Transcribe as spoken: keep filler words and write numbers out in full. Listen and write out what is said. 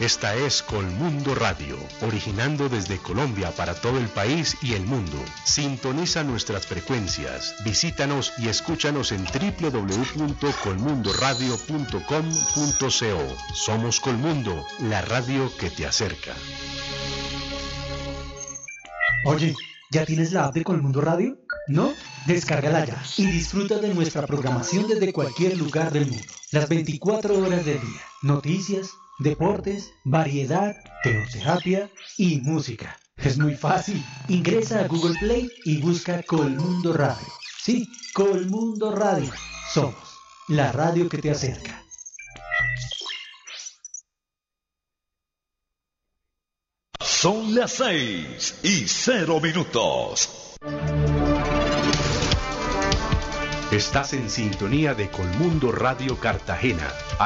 Esta es Colmundo Radio, originando desde Colombia para todo el país y el mundo. Sintoniza nuestras frecuencias, visítanos y escúchanos en doble u doble u doble u punto colmundo radio punto com punto co. Somos Colmundo, la radio que te acerca. Oye, ¿ya tienes la app de Colmundo Radio? ¿No? Descárgala ya y disfruta de nuestra programación desde cualquier lugar del mundo. Las veinticuatro horas del día. Noticias, deportes, variedad, teoterapia y música. Es muy fácil. Ingresa a Google Play y busca Colmundo Radio. Sí, Colmundo Radio. Somos la radio que te acerca. Son las seis y cero minutos. Estás en sintonía de Colmundo Radio Cartagena.